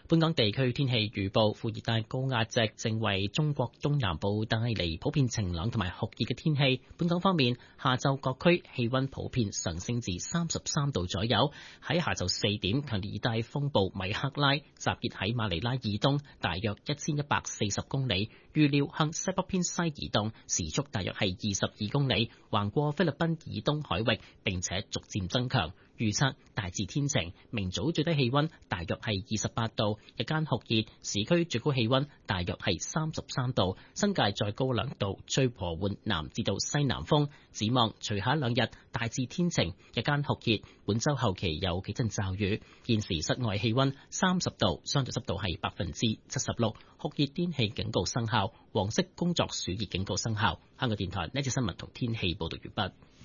本港地區天氣預報，副熱帶高壓脊正為中國東南部帶嚟普遍晴朗同埋酷熱嘅天氣。本港方面，下晝各區氣溫普遍上升至33度左右。喺下晝4點，強烈熱帶風暴米克拉集結喺馬尼拉以東大約1140公里，預料向西北偏西移動，時速大約係22公里，橫過菲律賓以東海域，並且逐漸增強。預測大致天晴，明早最低氣溫大約係28度，日間酷熱，市區最高氣溫大約係33度，新界再高2度，吹和緩南至到西南風。展望隨下2日大致天晴，日間酷熱，本週後期有幾陣驟雨。現時室外氣溫30度，相對濕度係76%，酷熱天氣警告生效，黃色工作暑熱警告生效。香港電台呢節新聞同天氣報道完畢。